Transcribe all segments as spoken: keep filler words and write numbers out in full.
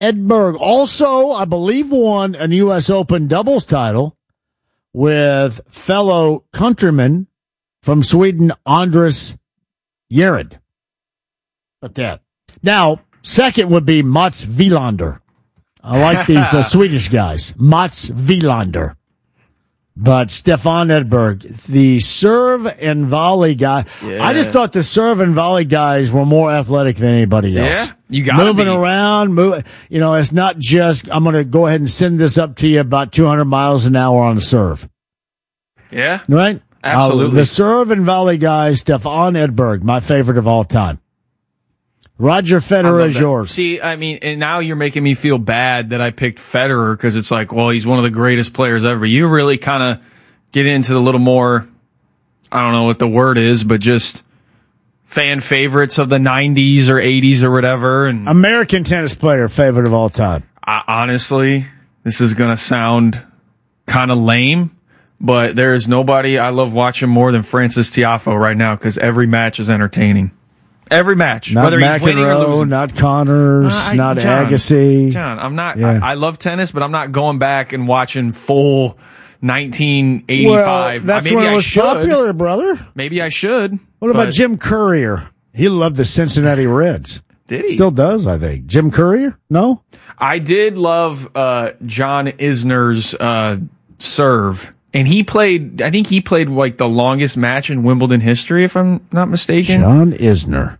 Edberg also, I believe, won an U S Open doubles title with fellow countryman from Sweden, Andres Jared. But that. Now, second would be Mats Wilander. I like these uh, Swedish guys. Mats Wilander. But Stefan Edberg, the serve and volley guy. Yeah. I just thought the serve and volley guys were more athletic than anybody else. Yeah, you got moving be. around, move. You know, it's not just I'm going to go ahead and send this up to you about two hundred miles an hour on the serve. Yeah, right. Absolutely. Uh, the serve and volley guy, Stefan Edberg, my favorite of all time. Roger Federer is yours. See, I mean, and now you're making me feel bad that I picked Federer because it's like, well, he's one of the greatest players ever. You really kind of get into the little more, I don't know what the word is, but just fan favorites of the nineties or eighties or whatever. And American tennis player, favorite of all time. I, honestly, this is going to sound kind of lame, but there is nobody I love watching more than Francis Tiafoe right now because every match is entertaining. Every match, not whether McEnroe, he's winning or losing. Not Connors, uh, I, not John, Agassi. John, I'm not. Yeah. I, I love tennis, but I'm not going back and watching full nineteen eighty-five. Well, that's Maybe when it I was should. popular, brother. Maybe I should. What about Jim Courier? He loved the Cincinnati Reds. Did he? Still does, I think. Jim Courier? No? I did love uh, John Isner's uh, serve. And he played, I think he played like the longest match in Wimbledon history, if I'm not mistaken. John Isner.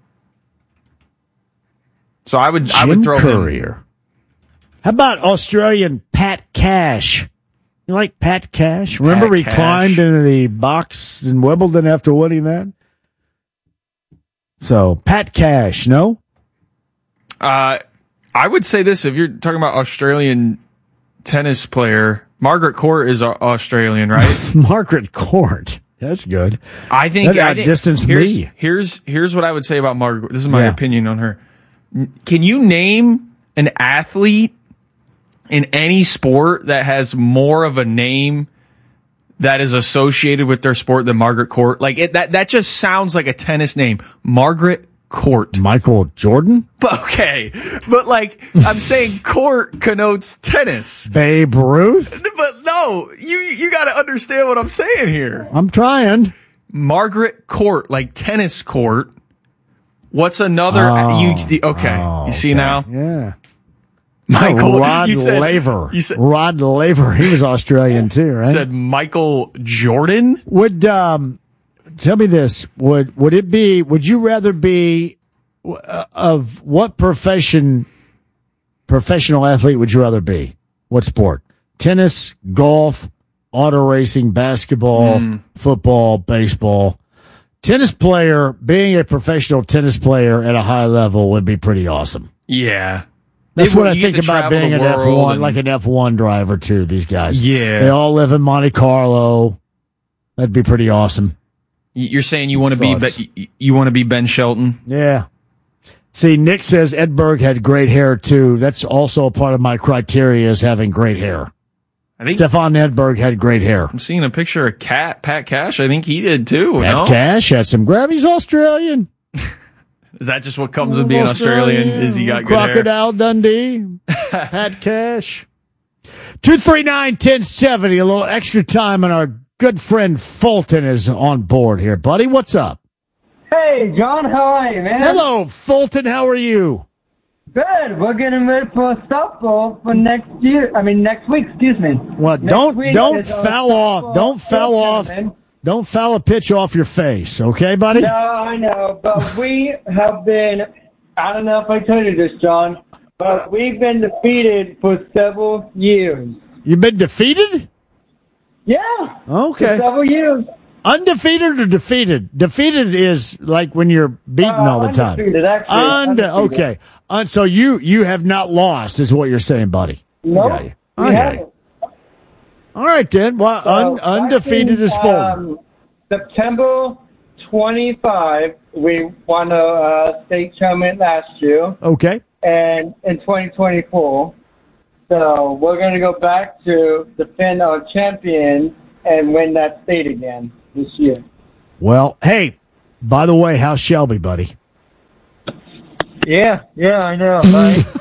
So I would, Jim I would throw Courier. him. How about Australian Pat Cash? You like Pat Cash? Remember Pat he Cash. climbed into the box in Wimbledon after winning that? So, Pat Cash, no? Uh, I would say this, if you're talking about Australian tennis player, Margaret Court is Australian, right? Margaret Court. That's good. I think that I think, outdistanced here's, me. Here's here's what I would say about Margaret. This is my Yeah. opinion on her. Can you name an athlete in any sport that has more of a name that is associated with their sport than Margaret Court? Like it, that that just sounds like a tennis name, Margaret Court. Michael Jordan? But okay, but like I'm saying, court connotes tennis. Babe Ruth? But no, you you got to understand what I'm saying here. I'm trying. Margaret Court, like tennis court. What's another? Oh, you, okay, oh, you see okay. now? Yeah. Michael Rod you said, Laver. You said, Rod Laver. He was Australian too, right? said Michael Jordan. Would um, tell me this? Would would it be? Would you rather be uh, of what profession? Professional athlete would you rather be? What sport? Tennis, golf, auto racing, basketball, Mm. football, baseball. Tennis player, being a professional tennis player at a high level would be pretty awesome. Yeah. That's They- what I you get think to about travel being the an F world one, and- like an F one driver too, these guys. Yeah. They all live in Monte Carlo. That'd be pretty awesome. You're saying you want to be, Thoughts? but you want to be Ben Shelton? Yeah. See, Nick says Edberg had great hair too. That's also a part of my criteria is having great hair. I think Stefan Edberg had great hair. I'm seeing a picture of Cat Pat Cash. I think he did too. Pat no? Cash had some grab. He's Australian. Is that just what comes with being Australian? Is he got good hair? Crocodile Dundee. Pat Cash. two three nine, one oh seven oh. A little extra time, and our good friend Fulton is on board here. Buddy, what's up? Hey, John, how are you, man? Hello, Fulton. How are you? Good. We're getting ready for softball for next year. I mean, next week, excuse me. Well, Next don't week don't is our foul off. softball Don't foul off. tournament. Don't foul a pitch off your face, okay, buddy? No, I know, but we have been, I don't know if I told you this, John, but we've been defeated for several years. You've been defeated? Yeah. Okay. For several years. Undefeated or defeated? Defeated is like when you're beaten Uh, all the time. undefeated, actually. Und- Undefeated. okay. Un- so you you have not lost, is what you're saying, buddy. No, I got you. we I got haven't. you. All right, then. Well, So, un- undefeated back in, is full. um, September twenty-fifth, we won a uh, state tournament last year, Okay. and in twenty twenty-four. So we're going to go back to defend our champion and win that state again this year. Well, hey, by the way, how's Shelby, buddy? Yeah, yeah, I know, right?